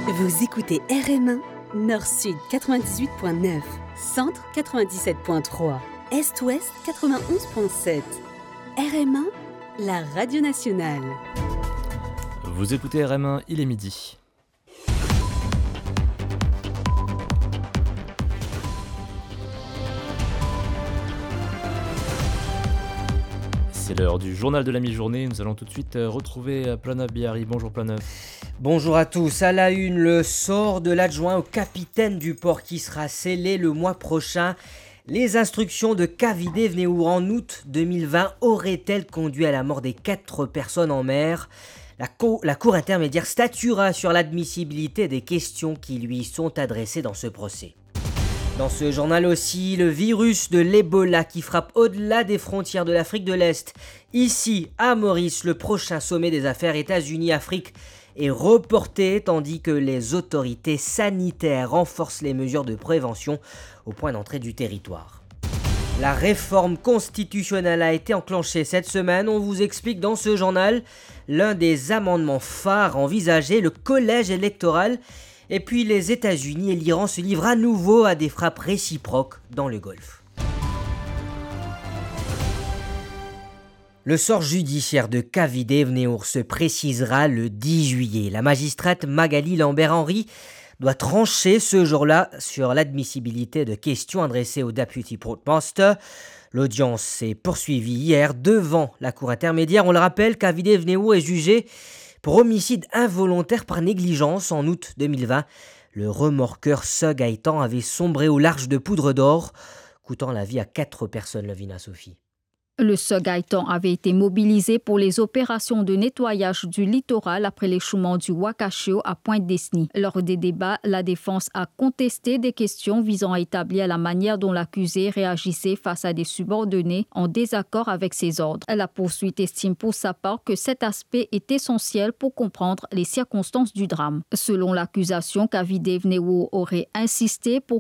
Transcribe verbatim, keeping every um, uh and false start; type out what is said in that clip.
Vous écoutez R M un, Nord-Sud quatre-vingt-dix-huit virgule neuf, Centre quatre-vingt-dix-sept virgule trois, Est-Ouest quatre-vingt-onze virgule sept. R M un, la radio nationale. Vous écoutez R M un, il est midi. C'est l'heure du journal de la mi-journée. Nous allons tout de suite retrouver Planav Bihari. Bonjour Planav. Bonjour à tous. À la une, le sort de l'adjoint au capitaine du port qui sera scellé le mois prochain. Les instructions de Kavide Vnehour en août deux mille vingt auraient-elles conduit à la mort des quatre personnes en mer ? La, co- la Cour intermédiaire statuera sur l'admissibilité des questions qui lui sont adressées dans ce procès. Dans ce journal aussi, le virus de l'Ebola qui frappe au-delà des frontières de l'Afrique de l'Est. Ici, à Maurice, le prochain sommet des affaires États-Unis-Afrique est reporté tandis que les autorités sanitaires renforcent les mesures de prévention au point d'entrée du territoire. La réforme constitutionnelle a été enclenchée cette semaine. On vous explique dans ce journal l'un des amendements phares envisagés, le collège électoral. Et puis les États-Unis et l'Iran se livrent à nouveau à des frappes réciproques dans le Golfe. Le sort judiciaire de Kavide Vnehour se précisera le dix juillet. La magistrate Magali Lambert-Henry doit trancher ce jour-là sur l'admissibilité de questions adressées au Deputy Portmaster. L'audience s'est poursuivie hier devant la cour intermédiaire. On le rappelle, Kavide Vnehour est jugé pour homicide involontaire par négligence en août deux mille vingt. Le remorqueur Sug Gaëtan avait sombré au large de Poudre d'Or, coûtant la vie à quatre personnes, Lovina Sophie. Le Sug Gaëtan avait été mobilisé pour les opérations de nettoyage du littoral après l'échouement du Wakashio à Pointe-Desny. Lors des débats, la défense a contesté des questions visant à établir la manière dont l'accusé réagissait face à des subordonnés en désaccord avec ses ordres. La poursuite estime pour sa part que cet aspect est essentiel pour comprendre les circonstances du drame. Selon l'accusation, Kavide Vnehour aurait insisté pour